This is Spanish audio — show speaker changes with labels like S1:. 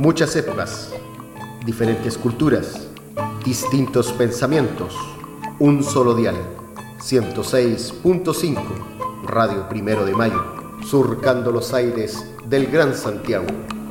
S1: Muchas épocas, diferentes culturas, distintos pensamientos, un solo dial, 106.5, Radio Primero de Mayo, surcando los aires del Gran Santiago.